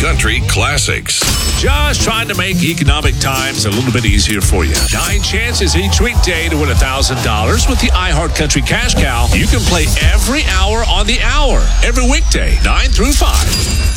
country classics. Just trying to make economic times a little bit easier for you. 9 chances each weekday to win $1,000 with the iHeartCountry Cash Cow. You can play every hour on the hour, every weekday, 9 through 5.